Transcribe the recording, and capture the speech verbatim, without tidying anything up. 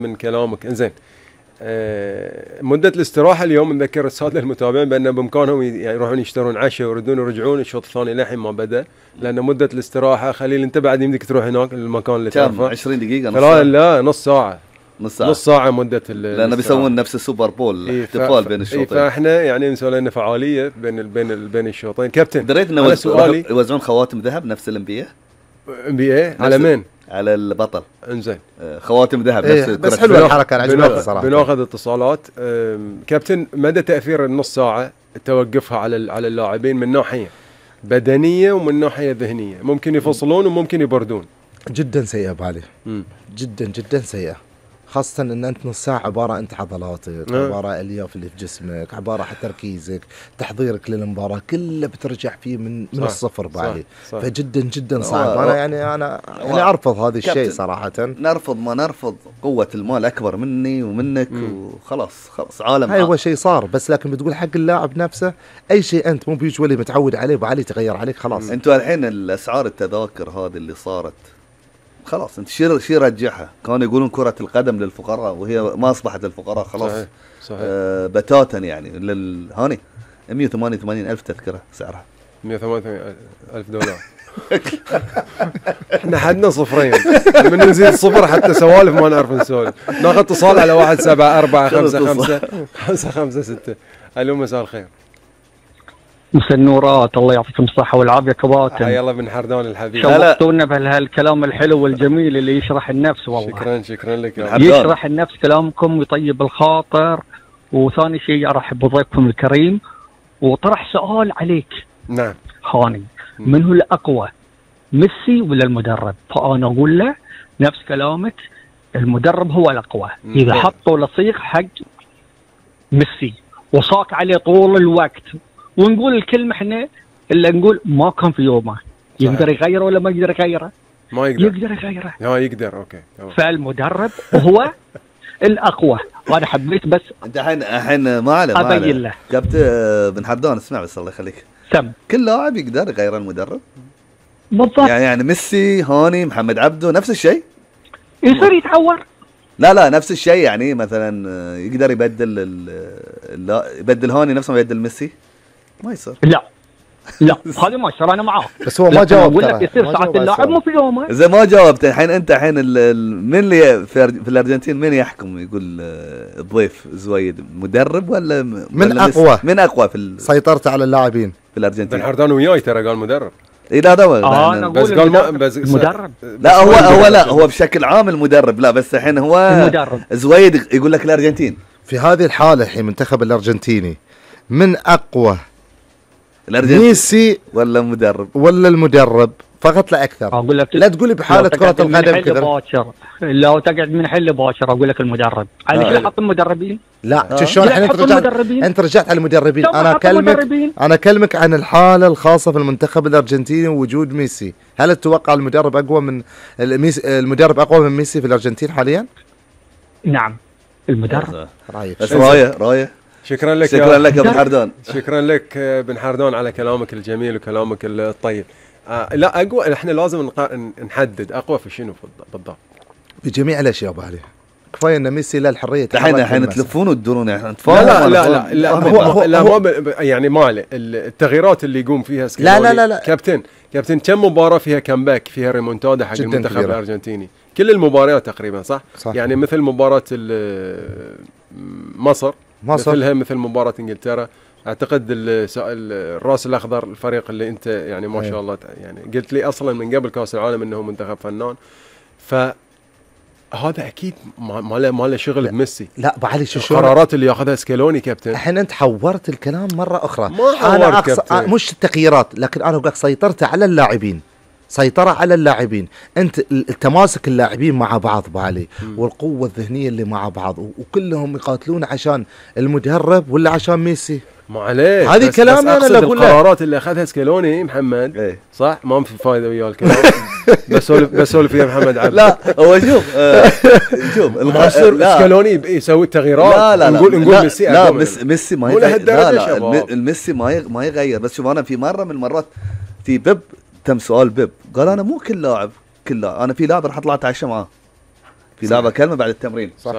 من كلامك. انزين آه مدة الاستراحة اليوم نذكر السادة المتابعين بأن بإمكانهم يروحون يشترون عشاء ويردون يرجعون الشوط الثاني لحين ما بدأ، لأن مدة الاستراحة خليل أنت بعد يمديك تروح هناك المكان اللي تعرفه عشرين دقيقة نص ساعة. لا نص ساعة نص ساعة نص ساعة مدة لأن بيسوون نفس السوبر بول إيه احتفال بين الشوطين. إيه فاحنا يعني مسوي لنا فعالية بين ال بين ال بين الشوطين. كابتن دريت انه سؤالي يوزعون خواتم ذهب نفس الانبياء انبياء على مين؟ على البطل. انزين خواتم ذهب إيه نفس بس حلوه الحركه انا عجبتني صراحه. بناخذ اتصالات. كابتن مدى تاثير النص ساعه توقفها على على اللاعبين من ناحيه بدنيه ومن ناحيه ذهنيه؟ ممكن يفصلون وممكن يبردون. جدا سيئه بالي جدا جدا سيئه، خاصة ان انت نص ساعة عبارة انت عضلاتك، أه. عبارة الياف اللي في جسمك، عبارة حتى تركيزك، تحضيرك للمباراة كله بترجع فيه من من الصفر بالي، فجدا جدا صعب. انا يعني انا يعني ارفض هذا الشيء صراحة. نرفض ما نرفض، قوة المال اكبر مني ومنك مم. وخلاص خلاص عالم. هاي هو شيء صار، بس لكن بتقول حق اللاعب نفسه اي شيء انت مو بيجولي متعود عليه وعلي تغير عليك خلاص. انتوا الحين الاسعار التذاكر هذه اللي صارت خلاص انت شي شي رجعها. كانوا يقولون كرة القدم للفقراء وهي ما اصبحت للفقراء خلاص. صحيح. صحيح. آه بتاتا يعني للهاني مئة وثمانية وثمانين ألف تذكرة سعرها مئة وثمانية وثمانين ألف دولار. احنا حدنا صفرين من نزيد صفر حتى سوالف ما نعرف نسولف. ناخذ اتصال على واحد سبعة أربعة خمسة خمسة خمسة خمسة ستة. الو مساء الخير. مساء النورات، الله يعطيكم الصحة والعافية كباتن. حيا الله بن حردان الحبيب. شرفتونا بهالكلام الحلو والجميل اللي يشرح النفس والله. شكرا شكرا لك يا يشرح النفس كلامكم ويطيب الخاطر. وثاني شيء ارحب بضيفكم الكريم وطرح سؤال عليك. نعم. هاني من هو الأقوى ميسي ولا المدرب؟ فأنا أقول له نفس كلامك، المدرب هو الأقوى. إذا حطوا لصيق حق ميسي وصاك عليه طول الوقت، ونقول الكلمة احنا اللي نقول ما كان في يومه، يقدر يغيره ولا ما يقدر يغيره؟ ما يقدر. يقدر يغيره. اه يقدر. اوكي. فالمدرب هو الأقوى. وأنا حبيت بس أنت الحين الحين ما عليه ما عليه كابتن بن حردان اسمع بس الله يخليك. تم. كل لاعب يقدر يغير المدرب. بالضبط. يعني يعني ميسي هاني محمد عبده نفس الشيء. يصير يتعور. لا لا نفس الشيء، يعني مثلا يقدر يبدل لا يبدل هاني نفسه ما يبدل ميسي ما يصير. لا لا هذا ما يصير. انا معاك بس هو ما جاوب. اقول لك يصير ساعات اللاعب مو في يومه. اذا ما جاوبت الحين انت الحين من اللي في الارجنتين من يحكم يقول الضيف زويد مدرب ولا من اقوى من اقوى في سيطرته على اللاعبين في الارجنتين؟ بن حردان وياي ترى قال مدرب. اي لا ده آه أنا بس قال ما بس مدرب. لا هو هو لا هو بشكل عام المدرب. لا بس الحين هو المدرب. زويد يقول لك الارجنتين. في هذه الحالة الحين منتخب الارجنتيني من اقوى الارجنتين ميسي ولا مدرب ولا المدرب؟ فقط لا اكثر. اقول لك لا تقولي بحالة كرة القدم كذا. لو تقعد من حل باكر اقول لك المدرب. على كل حط المدربين. لا شلون الحين انت رجعت انت رجعت على المدربين. انا اكلمك انا اكلمك عن الحالة الخاصة في المنتخب الارجنتيني ووجود ميسي. هل تتوقع المدرب اقوى من المدرب اقوى من ميسي في الارجنتين حاليا؟ نعم المدرب. رايك بس رايه رايه. شكرا لك شكرا لك يا بن حردان. شكرا لك بن حردان على كلامك الجميل وكلامك الطيب. آه لا اقوى احنا لازم نحدد اقوى في شنو بالضبط. بجميع الاشياء بالي. كفايه ان ميسي له الحريه. الحين الحين تلفون وتدورون احنا لا لا لا لا, لا هو هو لا ما يعني ما عليه التغييرات اللي يقوم فيها لا لا لا, لا. كابتن كابتن كم مباراه فيها كامباك فيها ريمونتادا حق المنتخب كبيرة. الارجنتيني كل المباريات تقريبا صح؟ صح يعني مثل مباراه مصر مصر مثلها مثل مباراه انجلترا. اعتقد الراس الاخضر الفريق اللي انت يعني ما شاء الله يعني قلت لي اصلا من قبل كاس العالم انه منتخب فنان. فهذا اكيد ما له ما له شغل بميسي. لا بعلي شو القرارات اللي ياخذها سكالوني كابتن. الحين انت حورت الكلام مره اخرى. ما انا أقص... مش التغييرات لكن انا اقول سيطرت على اللاعبين. سيطرة على اللاعبين، انت التماسك اللاعبين مع بعض بعلي والقوة الذهنية اللي مع بعض وكلهم يقاتلون عشان المدرب ولا عشان ميسي. ما عليه هذه كلامي انا اللي اقول لك. القرارات اللي اخذها سكالوني محمد ايه؟ صح ما في فايده وياه الكلام. بسولف بسولف يا محمد عبد. لا هو شوف آه شوف سكالوني يسوي التغييرات. لا لا نقول نقول ميسي لا ميسي ما يغير. لا لا الميسي ما ما يغير. بس شوف انا في مره من المرات في بيب تم سؤال بيب قال انا مو كل لاعب كل لاعب انا في لاعب راح اطلع اتعشى معاه في لعبه كلمه بعد التمرين. صح.